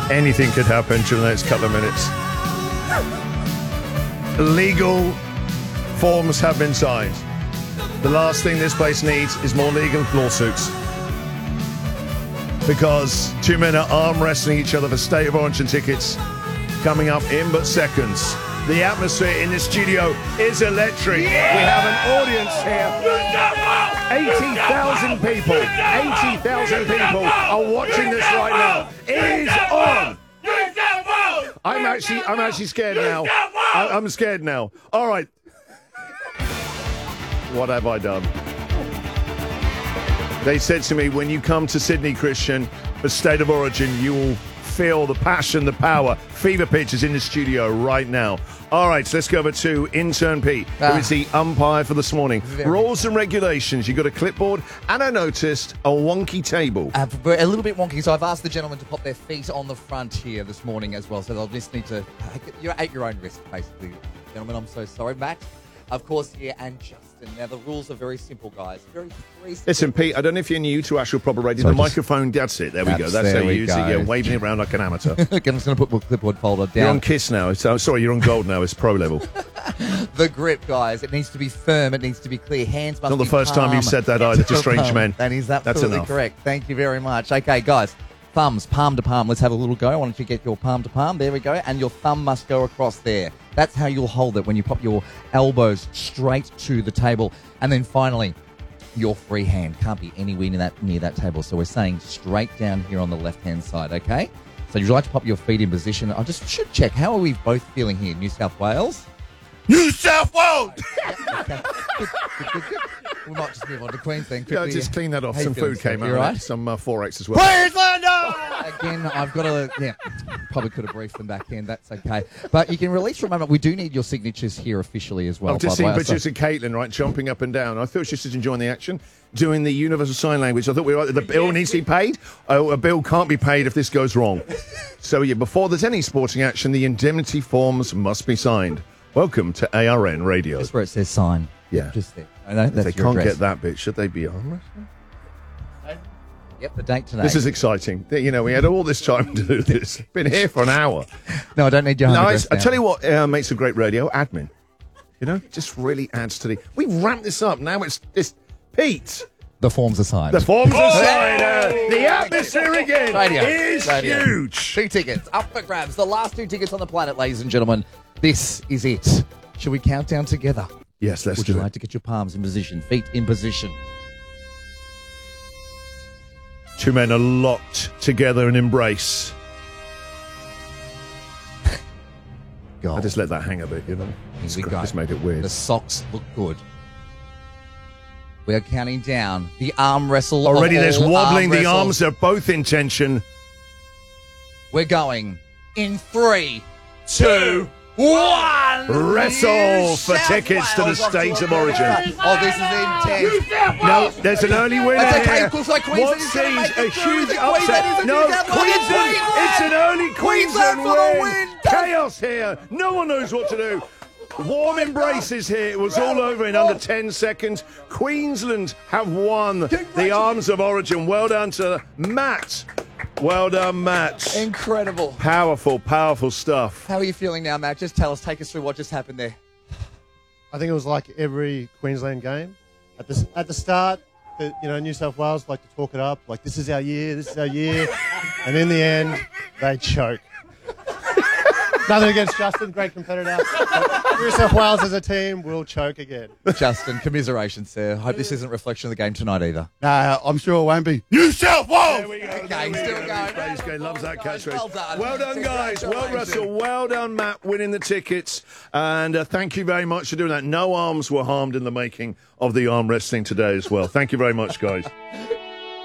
Anything could happen during the next couple of minutes. Legal forms have been signed. The last thing this place needs is more legal lawsuits. Because two men are arm wrestling each other for State of Origin tickets coming up in but seconds. The atmosphere in this studio is electric. Yeah! We have an audience here. 80,000 people. 80,000 people are watching this right now. It is on. I'm actually scared now. I'm scared now. All right. What have I done? They said to me, when you come to Sydney, Christian, for State of Origin, you will feel the passion, the power. Fever pitch is in the studio right now. All right, so let's go over to intern Pete, who is the umpire for this morning. Rules and regulations. You've got a clipboard, and I noticed a wonky table. A little bit wonky, so I've asked the gentlemen to pop their feet on the front here this morning as well, so they'll just need to... You're at your own risk, basically. Gentlemen, I'm so sorry. Matt, of course, here, and Justin. Now, the rules are very simple, guys. Very simple. Listen, Pete, I don't know if you're new to actual proper radio. The microphone, that's it. There we go. That's how you use it. You're waving it around like an amateur. I'm just going to put my clipboard folder down. You're on KISS now. Sorry, you're on gold now. It's pro level. The grip, guys. It needs to be firm. It needs to be clear. Hands must be Not the first time you've said that either to strange men. That is absolutely correct. Thank you very much. Okay, guys. Thumbs, palm to palm. Let's have a little go. Why don't you get your palm to palm? There we go. And your thumb must go across there. That's how you'll hold it when you pop your elbows straight to the table. And then finally, your free hand can't be anywhere near that table. So we're saying straight down here on the left-hand side, okay? So you'd like to pop your feet in position. I just should check. How are we both feeling here? New South Wales? New South Wales! Okay. Good. We might just move on to Queensland quickly. Yeah, just clean that off. Some food came out. Right? Some Forex as well. Queenslander! Again, I've got to... probably could have briefed them back in. That's okay. But you can release for a moment. We do need your signatures here officially as well. I've just seen pictures of Caitlin, right, jumping up and down. I thought she was just enjoying the action, doing the universal sign language. I thought the bill needs to be paid. Oh, a bill can't be paid if this goes wrong. So, yeah, before there's any sporting action, the indemnity forms must be signed. Welcome to ARN Radio. That's where it says sign. Yeah. Just there. I know, that's they can't get that bit. Should they be arm wrestling? Yep, the date today. This is exciting. You know, we had all this time to do this. Been here for an hour. No, I don't need your I tell you what makes a great radio, admin. You know, just really adds to the... We've ramped this up. Now it's Pete. The forms are signed. The forms are signed. The atmosphere again is huge. 2 tickets up for grabs. The last 2 tickets on the planet, ladies and gentlemen. This is it. Shall we count down together? Yes, let's do it. Would you like to get your palms in position, feet in position? 2 men are locked together in embrace. God. I just let that hang a bit, you know. Just made it weird. The socks look good. We are counting down the arm wrestle. Already there's wobbling. The arms are both in tension. We're going in 3, 2, 1. Wrestle for tickets to the State of Origin. Oh, this is intense. No, there's an early winner here. It looks like Queensland What seems a huge upset. No, Queensland. It's an early Queensland win. Chaos here. No one knows what to do. Warm embraces here. It was all over in under 10 seconds. Queensland have won the Arms of Origin. Well done to Matt. Well done, Matt. Incredible. Powerful, powerful stuff. How are you feeling now, Matt? Just take us through what just happened there. I think it was like every Queensland game. At the start, New South Wales like to talk it up, like this is our year, and in the end, they choke. Nothing against Justin, great competitor. New South Wales as a team will choke again. Justin, commiserations, sir. Hope this isn't a reflection of the game tonight either. I'm sure it won't be. New South Wales! There we go. Okay, still going. Loves that catchphrase. Well done. Well done, guys. Well, Russell. Well done, Matt, winning the tickets. And thank you very much for doing that. No arms were harmed in the making of the arm wrestling today as well. Thank you very much, guys.